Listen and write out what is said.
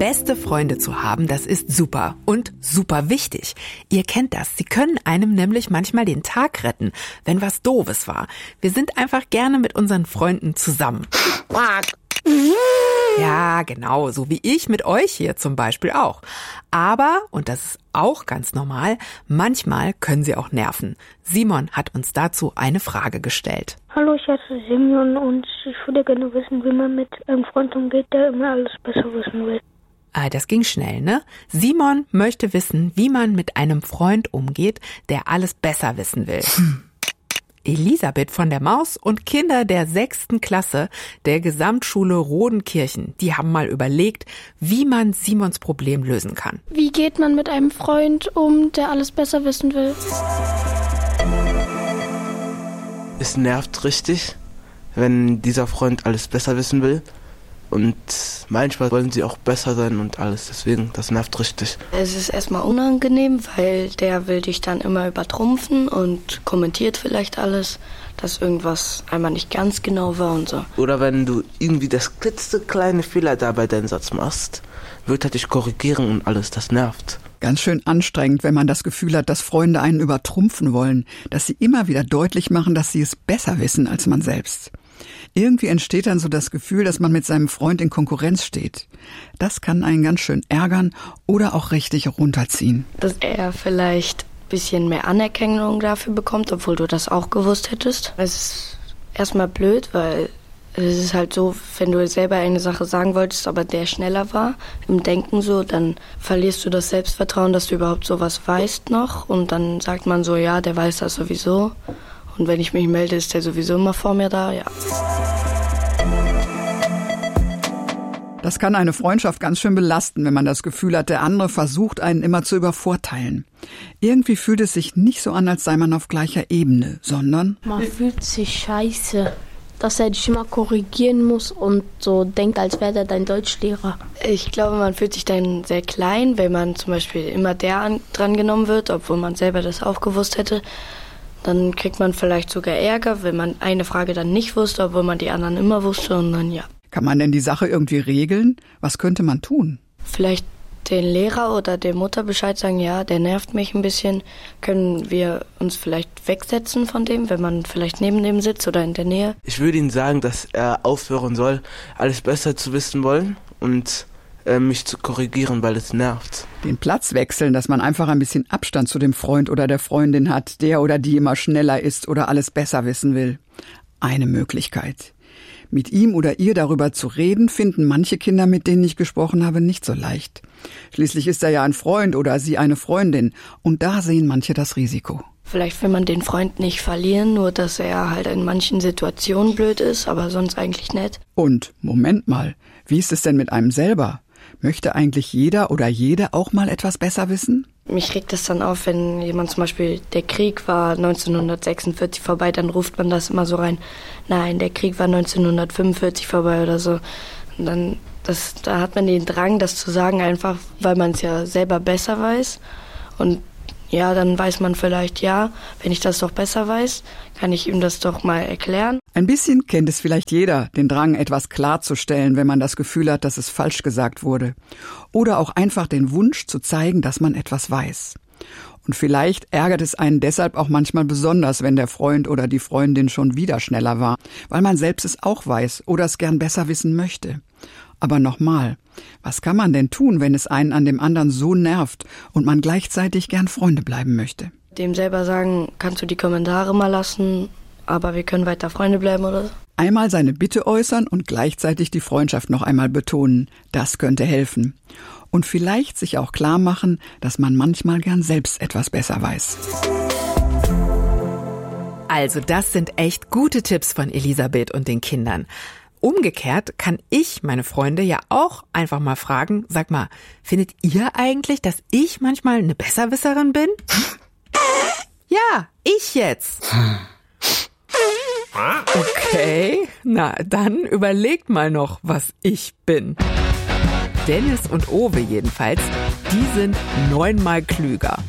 Beste Freunde zu haben, das ist super und super wichtig. Ihr kennt das. Sie können einem nämlich manchmal den Tag retten, wenn was Doofes war. Wir sind einfach gerne mit unseren Freunden zusammen. Ja, genau, so wie ich mit euch hier zum Beispiel auch. Aber, und das ist auch ganz normal, manchmal können sie auch nerven. Simon hat uns dazu eine Frage gestellt. Hallo, ich heiße Simon und ich würde gerne wissen, wie man mit einem Freund umgeht, der immer alles besser wissen will. Das ging schnell, ne? Simon möchte wissen, wie man mit einem Freund umgeht, der alles besser wissen will. Elisabeth von der Maus und Kinder der 6. Klasse der Gesamtschule Rodenkirchen, die haben mal überlegt, wie man Simons Problem lösen kann. Wie geht man mit einem Freund um, der alles besser wissen will? Es nervt richtig, wenn dieser Freund alles besser wissen will. Und manchmal wollen sie auch besser sein und alles, deswegen, das nervt richtig. Es ist erstmal unangenehm, weil der will dich dann immer übertrumpfen und kommentiert vielleicht alles, dass irgendwas einmal nicht ganz genau war und so. Oder wenn du irgendwie das klitzekleine Fehler da bei deinem Satz machst, wird er dich korrigieren und alles, das nervt. Ganz schön anstrengend, wenn man das Gefühl hat, dass Freunde einen übertrumpfen wollen, dass sie immer wieder deutlich machen, dass sie es besser wissen als man selbst. Irgendwie entsteht dann so das Gefühl, dass man mit seinem Freund in Konkurrenz steht. Das kann einen ganz schön ärgern oder auch richtig runterziehen. Dass er vielleicht ein bisschen mehr Anerkennung dafür bekommt, obwohl du das auch gewusst hättest. Es ist erstmal blöd, weil es ist halt so, wenn du selber eine Sache sagen wolltest, aber der schneller war im Denken so, dann verlierst du das Selbstvertrauen, dass du überhaupt sowas weißt noch. Und dann sagt man so, ja, der weiß das sowieso. Und wenn ich mich melde, ist der sowieso immer vor mir da, ja. Das kann eine Freundschaft ganz schön belasten, wenn man das Gefühl hat, der andere versucht, einen immer zu übervorteilen. Irgendwie fühlt es sich nicht so an, als sei man auf gleicher Ebene, sondern Man fühlt sich scheiße, dass er dich immer korrigieren muss und so denkt, als wäre er dein Deutschlehrer. Ich glaube, man fühlt sich dann sehr klein, wenn man zum Beispiel immer dran genommen wird, obwohl man selber das auch gewusst hätte. Dann kriegt man vielleicht sogar Ärger, wenn man eine Frage dann nicht wusste, obwohl man die anderen immer wusste und dann ja. Kann man denn die Sache irgendwie regeln? Was könnte man tun? Vielleicht den Lehrer oder der Mutter Bescheid sagen, ja, der nervt mich ein bisschen. Können wir uns vielleicht wegsetzen von dem, wenn man vielleicht neben dem sitzt oder in der Nähe? Ich würde ihm sagen, dass er aufhören soll, alles besser zu wissen wollen und mich zu korrigieren, weil es nervt. Den Platz wechseln, dass man einfach ein bisschen Abstand zu dem Freund oder der Freundin hat, der oder die immer schneller ist oder alles besser wissen will. Eine Möglichkeit. Mit ihm oder ihr darüber zu reden, finden manche Kinder, mit denen ich gesprochen habe, nicht so leicht. Schließlich ist er ja ein Freund oder sie eine Freundin und da sehen manche das Risiko. Vielleicht will man den Freund nicht verlieren, nur dass er halt in manchen Situationen blöd ist, aber sonst eigentlich nett. Und, Moment mal, wie ist es denn mit einem selber? Möchte eigentlich jeder oder jede auch mal etwas besser wissen? Mich regt es dann auf, wenn jemand zum Beispiel, der Krieg war 1946 vorbei, dann ruft man das immer so rein. Nein, der Krieg war 1945 vorbei oder so. Und dann, da hat man den Drang, das zu sagen, einfach weil man es ja selber besser weiß. Und ja, dann weiß man vielleicht, ja, wenn ich das doch besser weiß, kann ich ihm das doch mal erklären. Ein bisschen kennt es vielleicht jeder, den Drang, etwas klarzustellen, wenn man das Gefühl hat, dass es falsch gesagt wurde. Oder auch einfach den Wunsch zu zeigen, dass man etwas weiß. Und vielleicht ärgert es einen deshalb auch manchmal besonders, wenn der Freund oder die Freundin schon wieder schneller war, weil man selbst es auch weiß oder es gern besser wissen möchte. Aber nochmal, was kann man denn tun, wenn es einen an dem anderen so nervt und man gleichzeitig gern Freunde bleiben möchte? Dem selber sagen, kannst du die Kommentare mal lassen, aber wir können weiter Freunde bleiben oder so? Einmal seine Bitte äußern und gleichzeitig die Freundschaft noch einmal betonen. Das könnte helfen. Und vielleicht sich auch klar machen, dass man manchmal gern selbst etwas besser weiß. Also das sind echt gute Tipps von Elisabeth und den Kindern. Umgekehrt kann ich meine Freunde ja auch einfach mal fragen, sag mal, findet ihr eigentlich, dass ich manchmal eine Besserwisserin bin? Ja, ich jetzt. Okay, na dann überlegt mal noch, was ich bin. Dennis und Owe jedenfalls, die sind 9-mal klüger.